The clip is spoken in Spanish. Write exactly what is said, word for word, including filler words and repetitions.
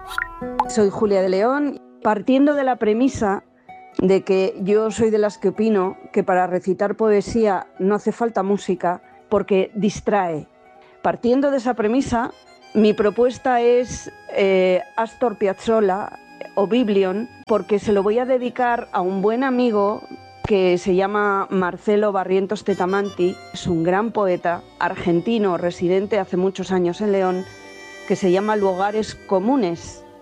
Soy Julia de León, partiendo de la premisa de que yo soy de las que opino que para recitar poesía no hace falta música porque distrae. Partiendo de esa premisa, mi propuesta es eh, Astor Piazzolla o Biblion, porque se lo voy a dedicar a un buen amigo que se llama Marcelo Barrientos Tetamanti. Es un gran poeta argentino residente hace muchos años en León, que se llama Lugares Comunes.